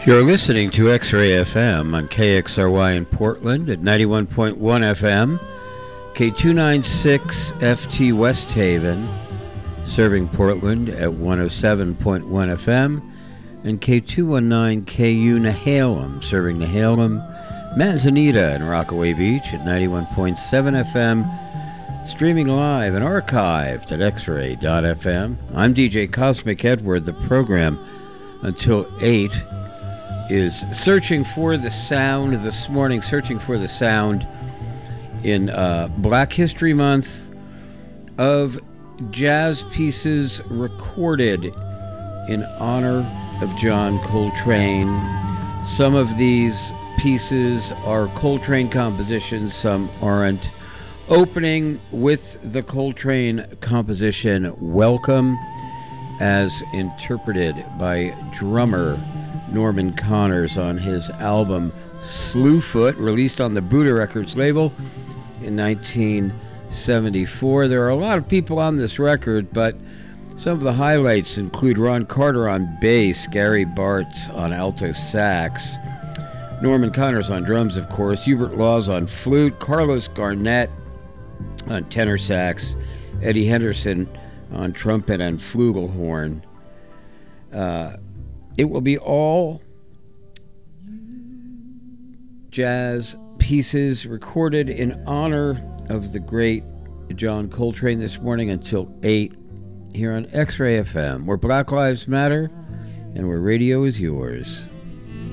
You're listening to X-Ray FM on KXRY in Portland at 91.1 FM, K296 FT West Haven, serving Portland at 107.1 FM, and K219 KU Nehalem, serving Nehalem, Manzanita, and Rockaway Beach at 91.7 FM, streaming live and archived at xray.fm. I'm DJ Cosmic Edward. The program until 8 is Searching for the Sound this morning, searching for the sound in Black History Month of jazz pieces recorded in honor of John Coltrane. Some of these pieces are Coltrane compositions, some aren't. Opening with the Coltrane composition Welcome, as interpreted by drummer Norman Connors on his album Slewfoot, released on the Buddha Records label in 1974. There are a lot of people on this record, but some of the highlights include Ron Carter on bass, Gary Bartz on alto sax, Norman Connors on drums, of course, Hubert Laws on flute, Carlos Garnett on tenor sax, Eddie Henderson on trumpet and flugelhorn. It will be all jazz pieces recorded in honor of the great John Coltrane this morning until 8 here on X-Ray FM, where Black Lives Matter and where radio is yours.